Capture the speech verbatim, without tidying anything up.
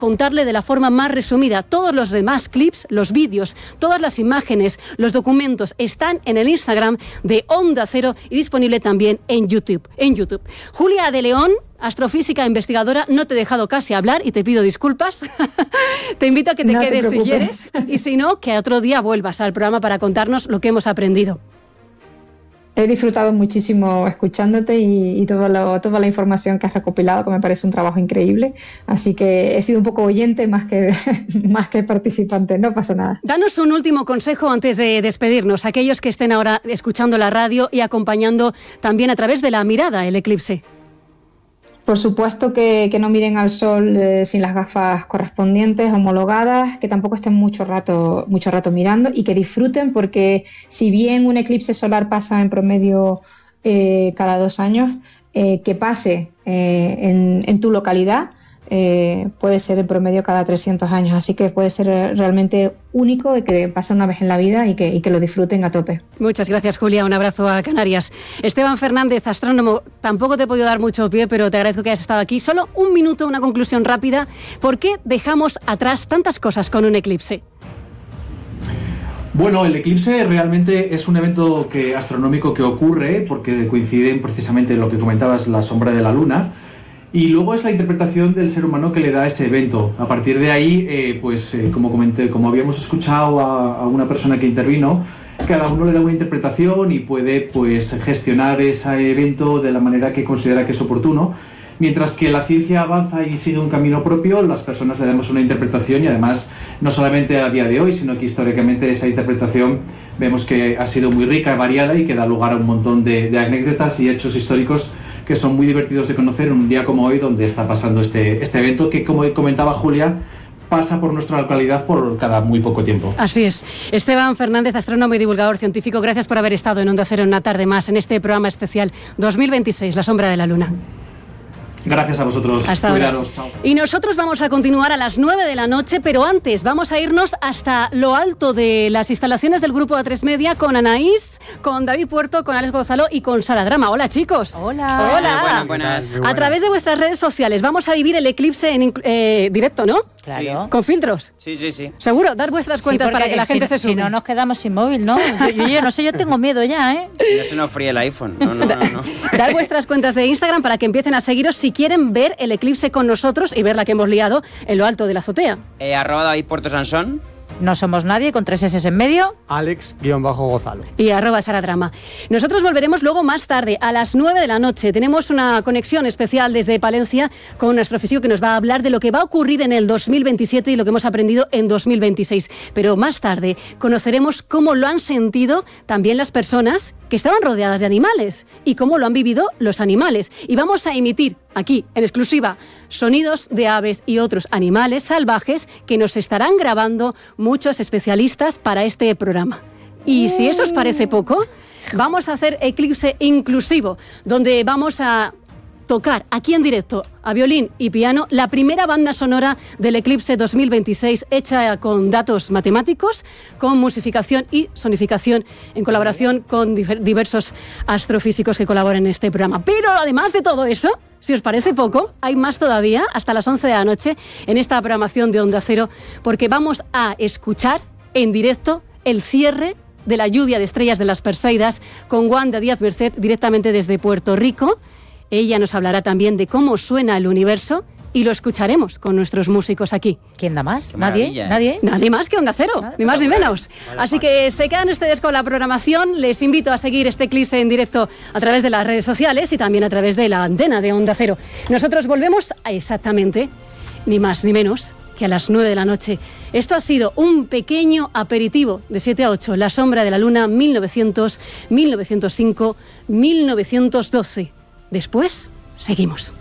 contarle de la forma más resumida. Todos los demás clips, los vídeos, todas las imágenes, los documentos están en el Instagram de Onda Cero y disponible también en YouTube. En YouTube. Julia de León, astrofísica investigadora, no te he dejado casi hablar y te pido disculpas. Te invito a que te no quedes te si quieres y si no, que otro día vuelvas al programa para contarnos lo que hemos aprendido. He disfrutado muchísimo escuchándote y, y todo lo, toda la información que has recopilado, que me parece un trabajo increíble. Así que he sido un poco oyente más que, más que participante, no pasa nada. Danos un último consejo antes de despedirnos, aquellos que estén ahora escuchando la radio y acompañando también a través de la mirada el eclipse. Por supuesto que, que no miren al sol eh, sin las gafas correspondientes, homologadas, que tampoco estén mucho rato, mucho rato mirando y que disfruten, porque si bien un eclipse solar pasa en promedio eh, cada dos años, eh, que pase eh, en, en tu localidad eh, puede ser en promedio cada trescientos años, así que puede ser realmente único y que pase una vez en la vida y que, y que lo disfruten a tope. Muchas gracias, Julia, un abrazo a Canarias. Esteban Fernández, astrónomo, tampoco te he podido dar mucho pie, pero te agradezco que hayas estado aquí. Solo un minuto, una conclusión rápida. ¿Por qué dejamos atrás tantas cosas con un eclipse? Bueno, el eclipse realmente es un evento que, astronómico que ocurre porque coinciden precisamente lo que comentabas, la sombra de la luna. Y luego es la interpretación del ser humano que le da ese evento. A partir de ahí, eh, pues eh, como comenté, como habíamos escuchado a, a una persona que intervino, cada uno le da una interpretación y puede pues gestionar ese evento de la manera que considera que es oportuno. Mientras que la ciencia avanza y sigue un camino propio, las personas le damos una interpretación y además no solamente a día de hoy, sino que históricamente esa interpretación vemos que ha sido muy rica y variada y que da lugar a un montón de, de anécdotas y hechos históricos que son muy divertidos de conocer en un día como hoy donde está pasando este, este evento que, como comentaba Julia, pasa por nuestra localidad por cada muy poco tiempo. Así es. Esteban Fernández, astrónomo y divulgador científico, gracias por haber estado en Onda Cero una tarde más en este programa especial dos mil veintiséis, La Sombra de la Luna. Gracias a vosotros. Hasta Cuidaros. Chao. Y nosotros vamos a continuar a las nueve de la noche, pero antes vamos a irnos hasta lo alto de las instalaciones del Grupo A tres Media con Anaís, con David Puerto, con Alex Gonzalo y con Sara Drama. Hola, chicos. Hola. Hola. Buenas, buenas. A través de vuestras redes sociales vamos a vivir el eclipse en eh, directo, ¿no? Claro. Con filtros. Sí, sí, sí. Seguro, dar vuestras cuentas sí, para que la gente si, se sume. Si no, nos quedamos sin móvil, ¿no? Yo, yo, yo no sé, yo tengo miedo ya, ¿eh? Ya se nos fría el iPhone. No, no, no, no. Dar vuestras cuentas de Instagram para que empiecen a seguiros si quieren ver el eclipse con nosotros y ver la que hemos liado en lo alto de la azotea. Eh, arroba David Puerto Sansón. No somos nadie, con tres S en medio. Alex-Gonzalo. Y arroba Sara Drama. Nosotros volveremos luego más tarde, a las nueve de la noche. Tenemos una conexión especial desde Palencia con un astrofísico que nos va a hablar de lo que va a ocurrir en el dos mil veintisiete y lo que hemos aprendido en dos mil veintiséis. Pero más tarde conoceremos cómo lo han sentido también las personas que estaban rodeadas de animales y cómo lo han vivido los animales. Y vamos a emitir aquí, en exclusiva, sonidos de aves y otros animales salvajes que nos estarán grabando muchos especialistas para este programa. Y si eso os parece poco, vamos a hacer eclipse inclusivo, donde vamos a tocar aquí en directo a violín y piano la primera banda sonora del eclipse dos mil veintiséis hecha con datos matemáticos, con musificación y sonificación en colaboración con diversos astrofísicos que colaboran en este programa. Pero además de todo eso, si os parece poco, hay más todavía hasta las once de la noche en esta programación de Onda Cero, porque vamos a escuchar en directo el cierre de la lluvia de estrellas de las Perseidas con Wanda Díaz Merced directamente desde Puerto Rico. Ella nos hablará también de cómo suena el universo y lo escucharemos con nuestros músicos aquí. ¿Quién da más? Qué ¿Nadie? ¿eh? ¿Nadie? Nadie más que Onda Cero, Nada, ni más ni bueno. menos. Así que se quedan ustedes con la programación. Les invito a seguir este eclipse en directo a través de las redes sociales y también a través de la antena de Onda Cero. Nosotros volvemos a exactamente, ni más ni menos, que a las nueve de la noche. Esto ha sido un pequeño aperitivo de siete a ocho, La Sombra de la Luna, mil novecientos, mil novecientos cinco, mil novecientos doce. Después, seguimos.